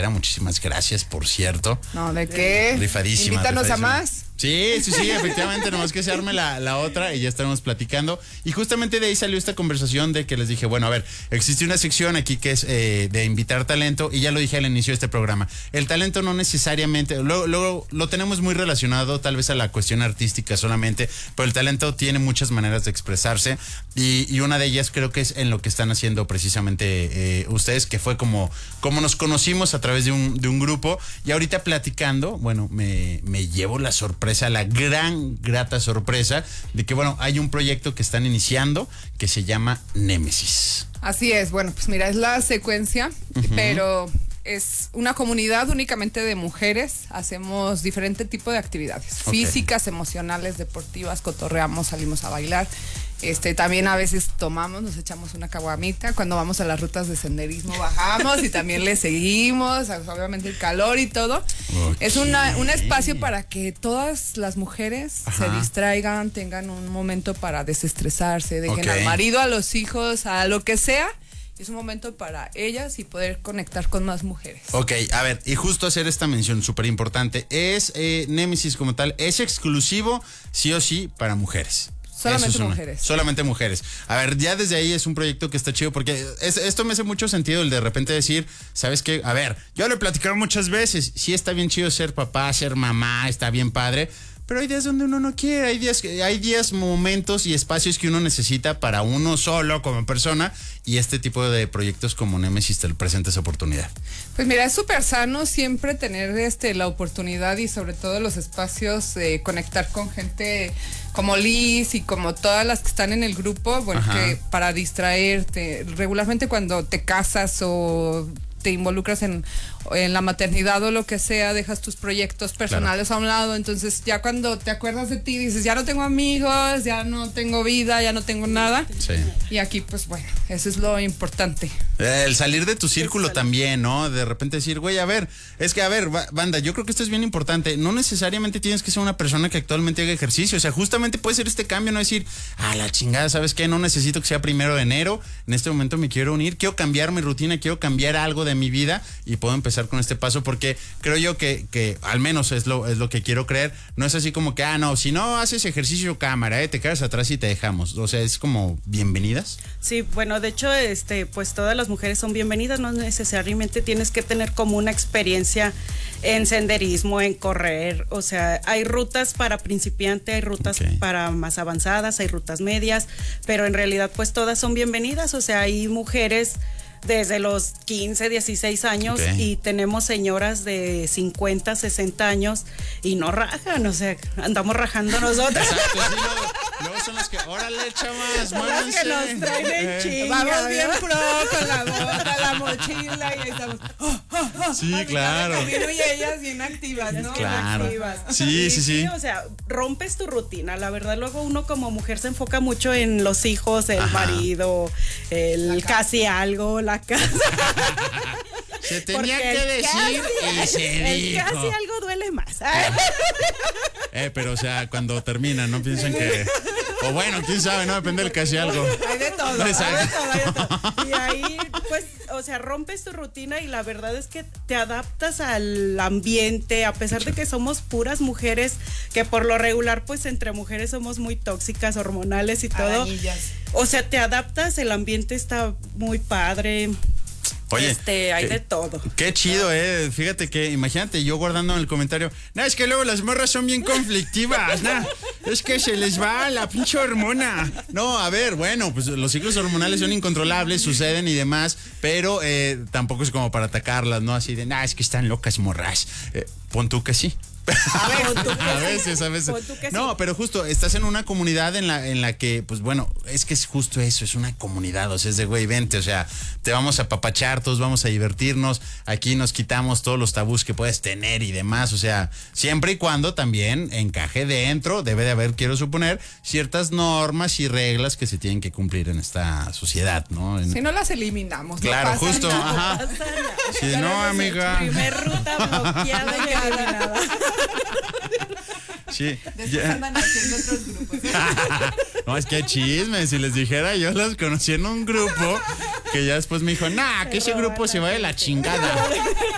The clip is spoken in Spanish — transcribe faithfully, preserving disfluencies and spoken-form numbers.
playera. Muchísimas gracias, por cierto. No, ¿de qué? Rifadísima. Invítanos rifadísima. a más. Sí, sí, sí, efectivamente, nomás que se arme la, la otra y ya estaremos platicando. Y justamente de ahí salió esta conversación de que les dije, bueno, a ver, existe una sección aquí que es eh, de invitar talento, y ya lo dije al inicio de este programa. El talento no necesariamente, luego, luego lo tenemos muy relacionado tal vez a la cuestión artística solamente, pero el talento tiene muchas maneras de expresarse, y, y una de ellas creo que es en lo que están haciendo precisamente eh, ustedes, que fue como, como nos conocimos a través de un, de un grupo, y ahorita platicando, bueno, me, me llevo la sorpresa, la gran, grata sorpresa de que, bueno, hay un proyecto que están iniciando que se llama Némesis. Así es, bueno, pues mira, es la secuencia, uh-huh. pero es una comunidad únicamente de mujeres. Hacemos diferente tipo de actividades, okay. físicas, emocionales, deportivas, cotorreamos, salimos a bailar. Este, también a veces tomamos, nos echamos una caguamita. Cuando vamos a las rutas de senderismo bajamos y también le seguimos, obviamente el calor y todo. Okay. Es una, un espacio para que todas las mujeres Ajá. se distraigan, tengan un momento para desestresarse, dejen okay. al marido, a los hijos, a lo que sea. Es un momento para ellas y poder conectar con más mujeres. Ok, a ver, y justo hacer esta mención súper importante. Es eh, Némesis como tal, es exclusivo sí o sí para mujeres. Solamente mujeres. Solamente mujeres. A ver, ya desde ahí es un proyecto que está chido, porque es, esto me hace mucho sentido, el de repente decir, ¿sabes qué? A ver, yo lo he platicado muchas veces, sí está bien chido ser papá, ser mamá, está bien padre, pero hay días donde uno no quiere, hay días, hay días, momentos y espacios que uno necesita para uno solo como persona, y este tipo de proyectos como Némesis te presenta esa oportunidad. Pues mira, es súper sano siempre tener este, la oportunidad y sobre todo los espacios de conectar con gente como Liz y como todas las que están en el grupo, bueno, que para distraerte. Regularmente cuando te casas o te involucras en, en la maternidad o lo que sea, dejas tus proyectos personales claro. a un lado, entonces ya cuando te acuerdas de ti dices, ya no tengo amigos, ya no tengo vida, ya no tengo nada. Sí. Y aquí pues bueno, eso es lo importante. El salir de tu círculo también, ¿no? De repente decir, güey, a ver, es que a ver, banda, yo creo que esto es bien importante, no necesariamente tienes que ser una persona que actualmente haga ejercicio, o sea, justamente puede ser este cambio, no decir, ah, la chingada, ¿sabes qué? No necesito que sea primero de enero, en este momento me quiero unir, quiero cambiar mi rutina, quiero cambiar algo de mi vida y puedo empezar con este paso, porque creo yo que, que al menos es lo, es lo que quiero creer, no es así como que, ah, no, si no haces ejercicio cámara, eh, te quedas atrás y te dejamos, o sea, es como bienvenidas. Sí, bueno, de hecho, este, pues todas las mujeres son bienvenidas, no necesariamente tienes que tener como una experiencia en senderismo, en correr, o sea, hay rutas para principiante, hay rutas okay. para más avanzadas, hay rutas medias, pero en realidad pues todas son bienvenidas, o sea, hay mujeres desde los quince, dieciséis años okay. y tenemos señoras de cincuenta, sesenta años y no rajan, o sea, andamos rajando nosotros. Exacto, sí, luego, luego son las que, órale, chavas, muévanse. Que nos traen en eh. chinga. Vamos bien pro con la gorra, la mochila y ahí estamos. Oh, oh, oh, sí, claro. Y ellas bien activas, ¿no? Claro. Activas. Sí, sí, sí, sí. O sea, rompes tu rutina, la verdad, luego uno como mujer se enfoca mucho en los hijos, el Ajá. marido, el casi algo, la casa. Se tenía Porque que decir casi, y se el dijo. Casi algo duele más. Eh, pero o sea, cuando termina, no piensen que... O bueno, quién sabe, no depende del casi algo. Hay de todo, hay de todo, hay de todo. Y ahí, pues, o sea, rompes tu rutina y la verdad es que te adaptas al ambiente, a pesar de que somos puras mujeres, que por lo regular, pues, entre mujeres somos muy tóxicas, hormonales y todo. Arañillas. O sea, te adaptas, el ambiente está muy padre. Oye, este, hay qué, de todo. Qué chido, eh. Fíjate que, imagínate, yo guardando en el comentario, no, es que luego las morras son bien conflictivas, ¿no? Es que se les va la pinche hormona. No, a ver, bueno, pues los ciclos hormonales son incontrolables, suceden y demás, pero eh, tampoco es como para atacarlas, ¿no? Así de, nah, es que están locas morras. Eh, pon tú que sí. A, ver, a veces, a veces. No, pero justo, estás en una comunidad en la, en la que, pues bueno, es que es justo eso, es una comunidad, o sea, es de güey, vente, o sea, te vamos a apapachar, todos vamos a divertirnos, aquí nos quitamos todos los tabús que puedes tener y demás, o sea, siempre y cuando también encaje dentro, debe de haber, quiero suponer, ciertas normas y reglas que se tienen que cumplir en esta sociedad, ¿no? En... Si no las eliminamos. Claro, no justo, nada. ajá. Si sí, no, amiga. Primer ruta bloqueada y eliminada. Sí. Después ya. Andan haciendo otros grupos. No, es que hay chismes. Si les dijera, yo las conocí en un grupo que ya después me dijo, nah, que ese grupo se va de la chingada.